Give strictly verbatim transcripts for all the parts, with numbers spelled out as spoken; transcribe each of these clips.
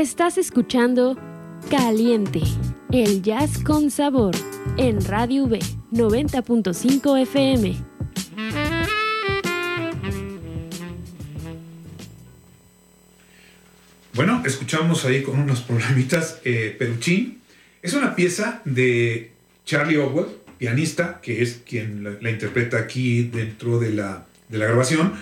Estás escuchando Caliente, el jazz con sabor, en Radio V noventa punto cinco F M. Bueno, escuchamos ahí con unos problemitas eh, Peruchín. Es una pieza de Charlie Ogle, pianista, que es quien la, la interpreta aquí dentro de la, de la grabación,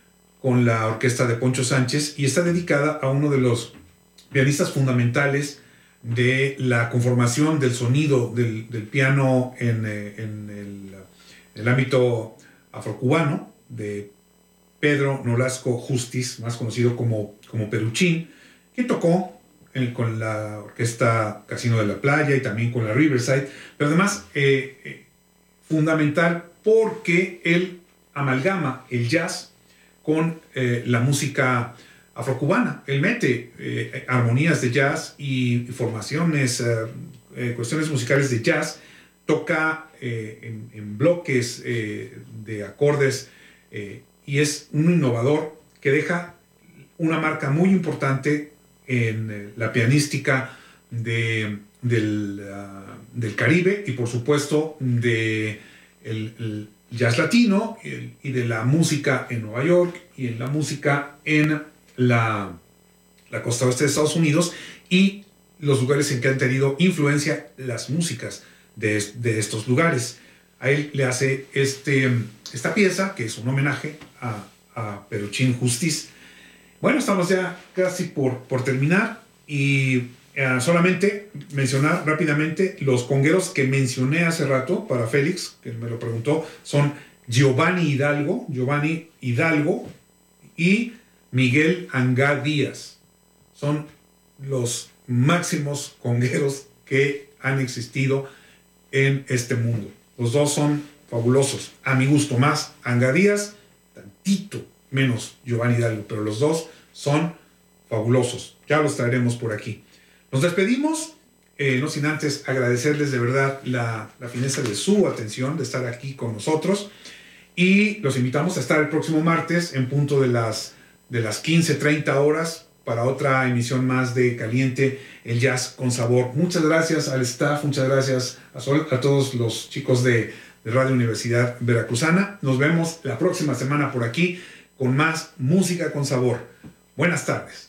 con la orquesta de Poncho Sánchez, y está dedicada a uno de los pianistas fundamentales de la conformación del sonido del, del piano en, en el, el ámbito afrocubano, de Pedro Nolasco Justiz, más conocido como, como Peruchín, que tocó en, con la orquesta Casino de la Playa y también con la Riverside, pero además eh, eh, fundamental porque él amalgama el jazz con eh, la música afrocubana. Él mete eh, armonías de jazz y, y formaciones, eh, eh, cuestiones musicales de jazz, toca eh, en, en bloques eh, de acordes eh, y es un innovador que deja una marca muy importante en eh, la pianística de, del, uh, del Caribe y por supuesto de el, el jazz latino y, y de la música en Nueva York y en la música en la, la costa oeste de Estados Unidos y los lugares en que han tenido influencia las músicas de, de estos lugares. A él le hace este, esta pieza, que es un homenaje a, a Peruchín Justiz. Bueno, estamos ya casi por, por terminar y eh, solamente mencionar rápidamente los congueros que mencioné hace rato para Félix, que me lo preguntó, son Giovanni Hidalgo, Giovanni Hidalgo y Miguel Angá Díaz. Son los máximos congueros que han existido en este mundo. Los dos son fabulosos. A mi gusto más Angá Díaz, tantito menos Giovanni Hidalgo, pero los dos son fabulosos. Ya los traeremos por aquí. Nos despedimos, eh, no sin antes agradecerles de verdad la, la fineza de su atención, de estar aquí con nosotros, y los invitamos a estar el próximo martes en punto de las, de las quince treinta horas para otra emisión más de Caliente, el jazz con sabor. Muchas gracias al staff, muchas gracias a, Sol, a todos los chicos de, de Radio Universidad Veracruzana. Nos vemos la próxima semana por aquí con más música con sabor. Buenas tardes.